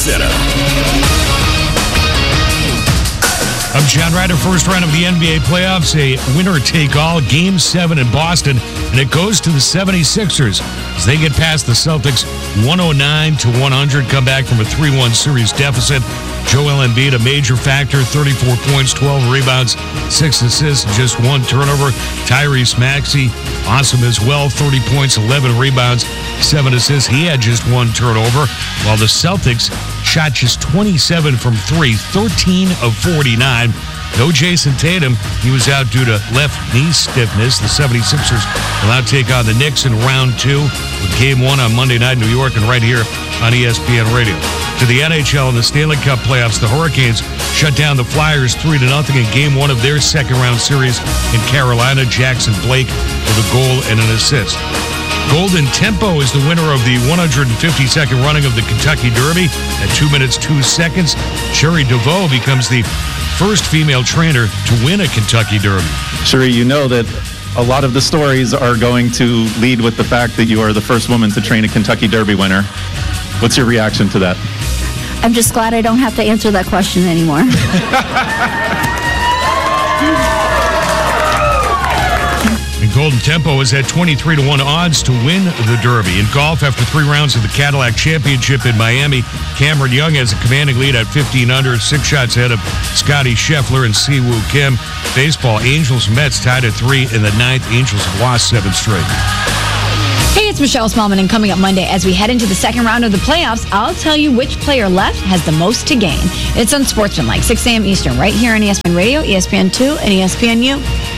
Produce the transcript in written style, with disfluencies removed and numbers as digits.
Center. I'm John Ryder. First round of the NBA playoffs, a winner-take-all, Game 7 in Boston, and it goes to the 76ers as they get past the Celtics 109-100, come back from a 3-1 series deficit. Joel Embiid, a major factor, 34 points, 12 rebounds, 6 assists, just 1 turnover. Tyrese Maxey, awesome as well, 30 points, 11 rebounds, 7 assists. He had just 1 turnover, while the Celtics shot just 27 from 3, 13 of 49. No Jason Tatum. He was out due to left knee stiffness. The 76ers will now take on the Knicks in round 2 with Game 1 on Monday night in New York and right here on ESPN Radio. To the NHL and the Stanley Cup playoffs, the Hurricanes shut down the Flyers 3-0 in Game 1 of their second-round series in Carolina. Jackson Blake with a goal and an assist. Golden Tempo is the winner of the 152nd running of the Kentucky Derby at 2 minutes 2 seconds. Sherry DeVoe becomes the first female trainer to win a Kentucky Derby. Sherry, you know that a lot of the stories are going to lead with the fact that you are the first woman to train a Kentucky Derby winner. What's your reaction to that? I'm just glad I don't have to answer that question anymore. And Golden Tempo is at 23-1 odds to win the Derby. In golf, after 3 rounds of the Cadillac Championship in Miami, Cameron Young has a commanding lead at 15 under, 6 shots ahead of Scotty Scheffler and Siwoo Kim. Baseball, Angels-Mets tied at 3 in the 9th. Angels have lost 7 straight. Hey, it's Michelle Smallman, and coming up Monday, as we head into the second round of the playoffs, I'll tell you which player left has the most to gain. It's Unsportsmanlike, 6 a.m. Eastern, right here on ESPN Radio, ESPN2, and ESPNU.